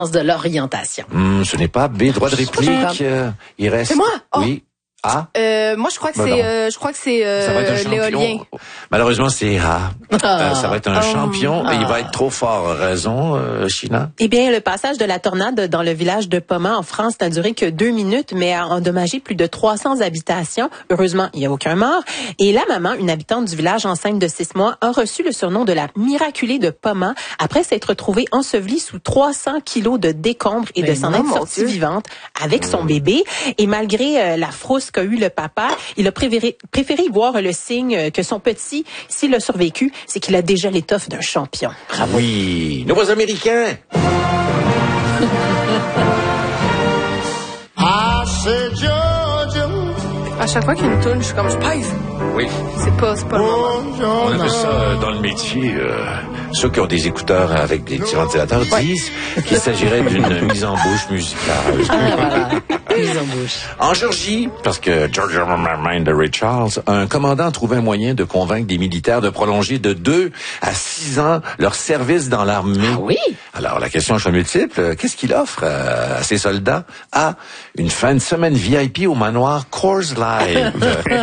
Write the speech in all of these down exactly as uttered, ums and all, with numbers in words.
de l'orientation. Hum, ce n'est pas B. Droit de réplique. Euh, il reste. C'est moi? Oh. Oui. A. Euh, moi, je crois que Ben c'est, non. euh, je crois que c'est euh, l'éolien. Malheureusement, c'est A. Ah. Euh, ça va être un Oh. champion et il va Ah. être trop fort. Raison, euh, China? Eh bien, le passage de la tornade dans le village de Pomma en France n'a duré que deux minutes, mais a endommagé plus de trois cents habitations. Heureusement, il n'y a aucun mort. Et la maman, une habitante du village enceinte de six mois, a reçu le surnom de la miraculée de Pomma après s'être retrouvée ensevelie sous trois cents kilos de décombres et Mais de s'en non, être mon sortie Dieu. vivante avec son bébé. Et malgré euh, la frousse qu'a eu le papa, il a préféré, préféré voir le signe que son petit, s'il a survécu, c'est qu'il a déjà l'étoffe d'un champion. Bravo. Oui. Nouveaux Américains. À chaque fois qu'il y a une toune, je suis comme Spice. Oui. C'est pas, c'est pas le moment. On appelle ça euh, dans le métier, euh, ceux qui ont des écouteurs avec des petits ventilateurs disent qu'il s'agirait d'une mise en bouche musicale. Ah, voilà. Mise en bouche. En Georgie, parce que George Mind de Ray Charles, un commandant a trouvé un moyen de convaincre des militaires de prolonger de deux à six ans leur service dans l'armée. Ah oui? Alors, la question est multiple. Qu'est-ce qu'il offre euh, à ses soldats? A. Une fin de semaine V I P au manoir Coors Live.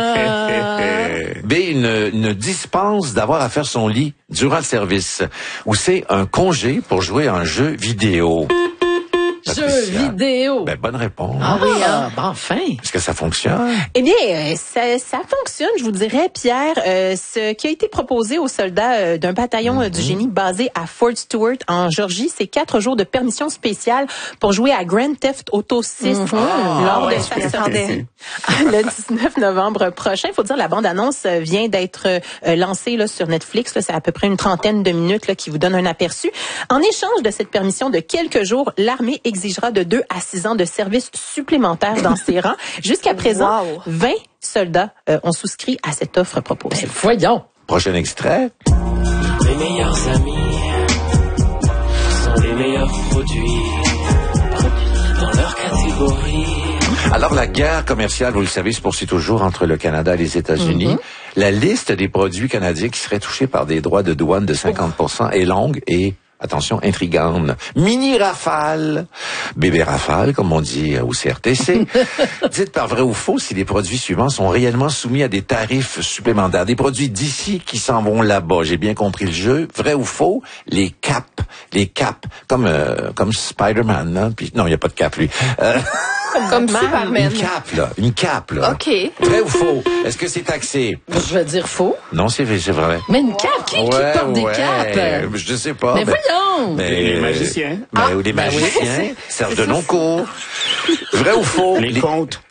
B. Une, une dispense d'avoir à faire son lit durant le service. Ou C. Un congé pour jouer à un jeu vidéo. Jeux Patricia. vidéo. Ben, bonne réponse. Ah oui, hein? Ben, enfin. Est-ce que ça fonctionne? Eh bien, euh, ça, ça fonctionne, je vous dirais, Pierre. Euh, ce qui a été proposé aux soldats euh, d'un bataillon euh, du génie basé à Fort Stewart, en Georgie, c'est quatre jours de permission spéciale pour jouer à Grand Theft Auto six Mhm. lors ouais, de je sa m'attendais. sortie le dix-neuf novembre prochain. Il faut dire, la bande-annonce euh, vient d'être euh, lancée là, sur Netflix. Là, c'est à peu près une trentaine de minutes là, qui vous donne un aperçu. En échange de cette permission de quelques jours, l'armée exigera de deux à six ans de service supplémentaire dans ses rangs. Jusqu'à présent, Wow. vingt soldats euh, ont souscrit à cette offre proposée. Ben, voyons. Prochain extrait. Les meilleurs amis sont les meilleurs produits dans leur catégorie. Alors, la guerre commerciale, vous le savez, se poursuit toujours entre le Canada et les États-Unis. La liste des produits canadiens qui seraient touchés par des droits de douane de cinquante pour cent est longue et, attention, intrigante. Mini Rafale, bébé Rafale, comme on dit au C R T C. Dites par vrai ou faux si les produits suivants sont réellement soumis à des tarifs supplémentaires. Des produits d'ici qui s'en vont là-bas. J'ai bien compris le jeu. Vrai ou faux? Les caps. Les caps. Comme, euh, comme Spider-Man, hein? Puis, non, il n'y a pas de cap, lui. Euh, Comme Man. Superman. une cape, là. Une cape, là. OK. Vrai ou faux? Est-ce que c'est taxé? Je vais dire faux. Non, c'est vrai, c'est vrai. Mais une cape? Qui, qui Ouais, porte des ouais. capes? Je sais pas. Mais voyons! Mais, Les magiciens. Ben, ou les ben oui. magiciens. Serge de Noncourt. Vrai ou faux? Les contes.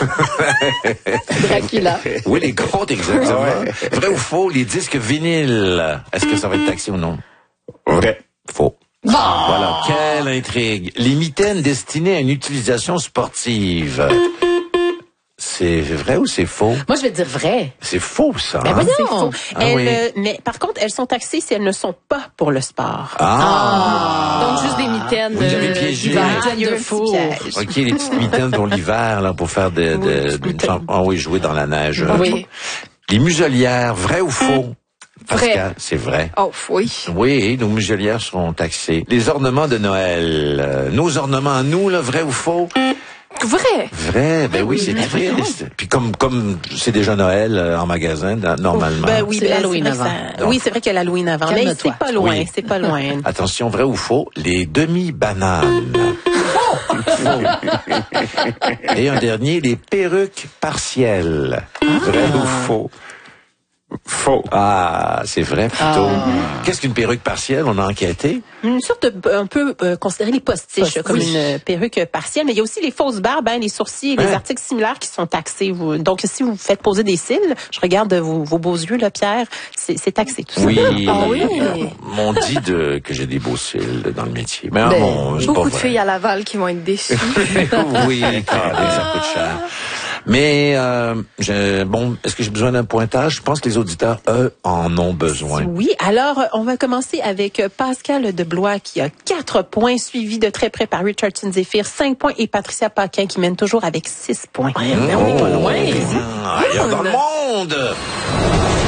Dracula. Oui, les comptes, exactement. Vrai ou faux? Les disques vinyles. Est-ce que ça va être taxé ou non? Vrai. Faux. Bon. Voilà, quelle intrigue. Les mitaines destinées à une utilisation sportive. C'est vrai ou c'est faux? Moi, je vais dire vrai. C'est faux, ça. Ben hein? voyons. C'est faux. Ah Elles, oui. euh, mais par contre, elles sont taxées si elles ne sont pas pour le sport. Ah! Donc, juste des mitaines. Vous avez euh, piégé. d'hiver. Ah, il y a de un petit faux. piège. OK, les petites mitaines pour l'hiver, là, pour faire de, de, Oui, d'une chambre- ah oui, jouer dans la neige. Oui. Les muselières, vrai ou faux? Pascal, c'est vrai. Oh, oui. Oui, nos muselières seront taxées. Les ornements de Noël, euh, nos ornements à nous, là, vrai ou faux? Vrai. Vrai, ben oui, c'est ben vrai. voyons. Puis comme comme c'est déjà Noël euh, en magasin, dans- normalement. Ben oui, C'est ben, l'Halloween vrai que avant. ça- Oui, c'est vrai qu'il y a l'Halloween avant. Mais Calme-toi. c'est pas loin, Oui. c'est pas loin. Attention, vrai ou faux? Les demi-bananes. Faux. Et un dernier, les perruques partielles. Vrai ou faux? Faux. Ah, c'est vrai plutôt. Qu'est-ce qu'une perruque partielle? On a enquêté. Une sorte de, un peu euh, considérer les postiches Postiche. comme une euh, perruque partielle, mais il y a aussi les fausses barbes, hein, les sourcils et les Hein? articles similaires qui sont taxés. Vous. Donc, si vous faites poser des cils, je regarde vos, vos beaux yeux, là, Pierre, c'est c'est taxé tout ça. Oui. Ah oui. On dit de, que j'ai des beaux cils dans le métier. Mais ah, Ben, bon, c'est pas Beaucoup de vrai. filles à Laval qui vont être déçues. Oui, quand ça coûte cher. Mais euh, je, bon, est-ce que j'ai besoin d'un pointage? Je pense que les auditeurs, eux, en ont besoin. Oui, alors euh, on va commencer avec euh, Pascal Deblois qui a quatre points, suivi de très près par Richardson Zephyr, cinq points, et Patricia Paquin qui mène toujours avec six points. Ouais, mais on n'est pas loin. Ah, il y a dans le monde!